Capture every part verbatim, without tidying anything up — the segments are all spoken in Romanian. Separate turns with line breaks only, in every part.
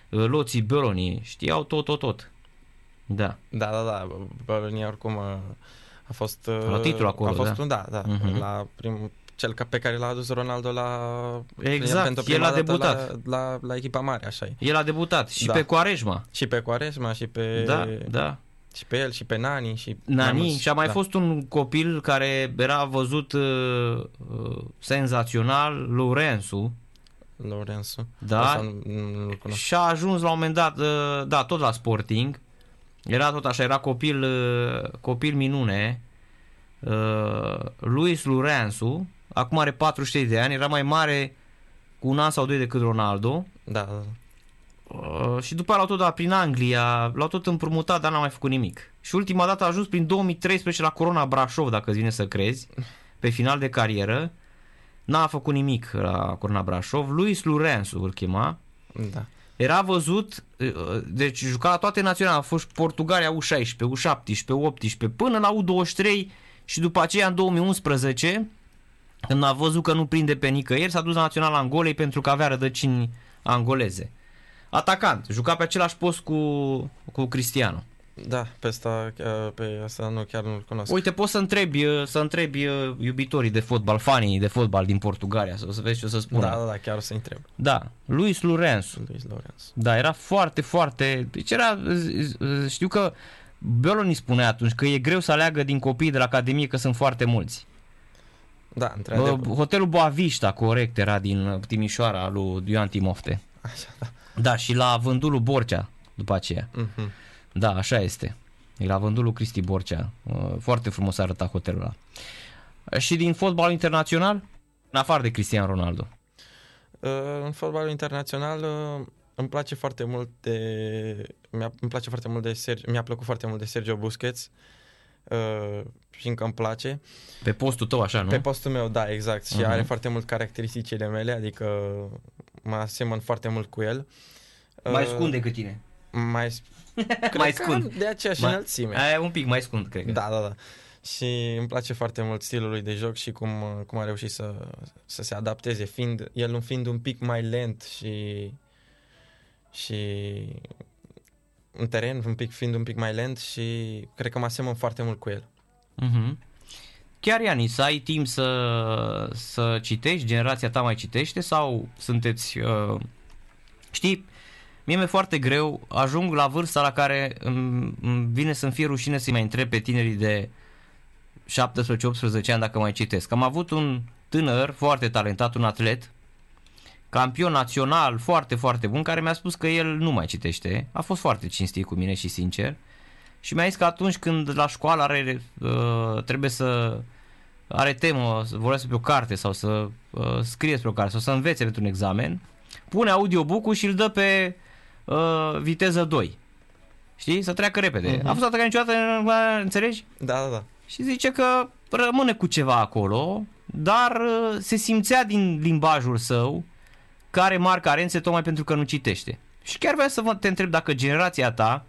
Loții Belloni, știau tot, tot, tot. Da.
Da, da, da, Belloni oricum a, a fost...
La titlul acolo,
a fost
da.
Un, da, da,
uh-huh.
la prim, cel pe care l-a adus Ronaldo la...
Exact,
pentru
el a
dată
debutat.
La, la, la echipa mare, așa e.
El a debutat și
da.
pe Quaresma.
Și pe Quaresma, și pe...
Da, da.
Și pe el, și pe Nani. Și
Nani,
mulți,
și a mai
da.
fost un copil care era văzut uh, uh, senzațional, Lourenço.
Lourenço.
Da.
Nu,
și a ajuns la un moment dat, uh, da, tot la Sporting. Era tot așa, era copil, uh, copil minune. Uh, Luis Lourenço, acum are patruzeci și trei de ani, era mai mare cu un an sau doi decât Ronaldo.
Da, da, da.
Uh, și după aia l-au tot dat prin Anglia, l-au tot împrumutat, dar n-a mai făcut nimic. Și ultima dată a ajuns prin două mii treisprezece la Corona Brașov, dacă îți vine să crezi, pe final de carieră. N-a făcut nimic la Corona Brașov. Luis Lourenço îl chema.
Da.
Era văzut, deci juca la toate naționale, a fost Portugalia U șaisprezece, U șaptesprezece, U optsprezece, până la U douăzeci și trei și după aceea în două mii unsprezece, când a văzut că nu prinde pe nicăieri, s-a dus la Naționala Angolei pentru că avea rădăcini angoleze. Atacant, juca pe același post cu, cu Cristiano.
Da, pe asta, pe asta nu, chiar nu-l cunosc.
Uite, poți să întrebi, să întrebi iubitorii de fotbal, fanii de fotbal din Portugalia, să, să vezi ce o să spună.
Da, da, da, chiar o să întreb.
Da, Luis Lourenço.
Luis Lourenço.
Da, era foarte, foarte... Deci era... Știu că Belloni spunea atunci că e greu să aleagă din copiii de la Academie, că sunt foarte mulți.
Da, într-adevăr.
Hotelul Boavista, corect, era din Timișoara, lui Ioan Timofte.
Așa, da.
Da, și la vândut lui Borcea după aceea.
Mm-hmm.
Da, așa este. E la vândut lui Cristi Borcea. Foarte frumos arăta hotelul ăla. Și din fotbal internațional? În afară de Cristiano Ronaldo.
Uh, în fotbalul internațional uh, îmi place foarte mult de mi-a, îmi place foarte mult de Sergio, mi-a plăcut foarte mult de Sergio Busquets. Uh, și încă îmi place.
Pe postul tău așa, nu?
Pe postul meu, da, exact. Și
uh-huh.
are foarte mult caracteristicile mele, adică mă asemăn foarte mult cu el.
Mai uh, scund decât tine.
Mai
mai scund.
De aceeași mai, înălțime.
Aia un pic mai scund, cred că.
Da, da, da. Și îmi place foarte mult stilul lui de joc și cum, cum a reușit să, să se adapteze, fiind, el fiind un pic mai lent și și în teren, un pic, fiind un pic mai lent și cred că mă asemăn foarte mult cu el.
Uh-huh. Chiar, Ianis, ai timp să, să citești? Generația ta mai citește sau sunteți... Uh, știi, mie mi-e foarte greu, ajung la vârsta la care îmi, îmi vine să-mi fie rușine să-i mai întreb pe tinerii de șaptesprezece optsprezece ani dacă mai citesc. Am avut un tânăr foarte talentat, un atlet, campion național, foarte, foarte bun, care mi-a spus că el nu mai citește. A fost foarte cinstit cu mine și sincer. Și mi-a zis că atunci când la școală are, uh, trebuie să are temă, să vorbească pe o carte sau să uh, scrie pe o carte sau să învețe pentru un examen, pune audiobook-ul și îl dă pe uh, viteză doi. Știi? Să treacă repede. Uh-huh. A fost atât ca niciodată, înțelegi?
Da, da, da.
Și zice că rămâne cu ceva acolo, dar uh, se simțea din limbajul său că are mari carențe tocmai pentru că nu citește. Și chiar vreau să vă, te întreb dacă generația ta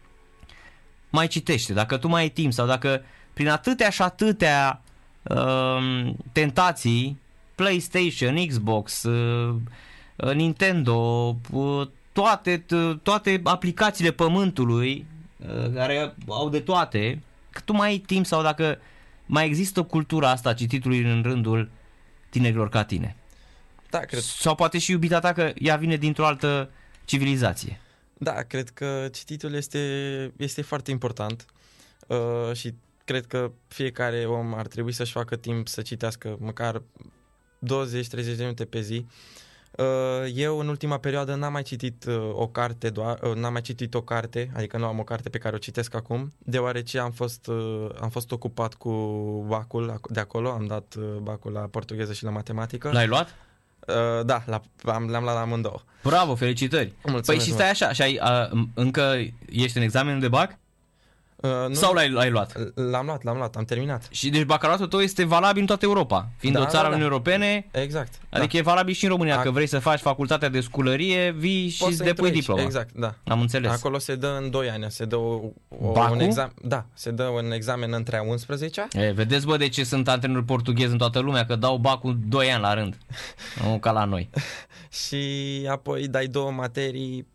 mai citește, dacă tu mai ai timp sau dacă prin atâtea și atâtea uh, tentații, PlayStation, Xbox, uh, Nintendo, uh, toate, t- toate aplicațiile pământului, uh, care au de toate, că tu mai ai timp sau dacă mai există cultura asta a cititului în rândul tinerilor ca tine.
Da, cred.
Sau poate și iubita ta că ea vine dintr-o altă civilizație.
Da, cred că cititul este, este foarte important uh, și cred că fiecare om ar trebui să-și facă timp să citească măcar douăzeci treizeci de minute pe zi. Uh, eu în ultima perioadă n-am mai citit uh, o carte, doar, uh, n-am mai citit o carte, adică nu am o carte pe care o citesc acum, deoarece am fost, uh, am fost ocupat cu bacul de acolo, am dat uh, bacul la portugheză și la matematică.
L-ai luat?
Uh, da, la, am, le-am luat la amândouă.
Bravo, felicitări!
Mulțumesc,
păi și stai așa, și ai, a, încă ești în examenul de bac?
Uh, nu,
sau l-ai, l-ai luat?
L-am luat, l-am luat, am terminat.
Și deci bacalaureatul tău este valabil în toată Europa, fiind
da,
o țară
da, da.
Uniunii Europene.
Exact.
Adică
da.
e valabil și în România,
Ac-
că vrei să faci facultatea de sculărie, vii și îți depui diploma.
Exact, da.
Am înțeles.
Acolo se dă în doi ani, se dă o, o,
Bacul?
un examen, da, se dă un examen între a unsprezecea.
E, vedeți bă de ce sunt antrenori portughezi în toată lumea, că dau bacul doi ani la rând, nu ca la noi.
Și apoi dai două materii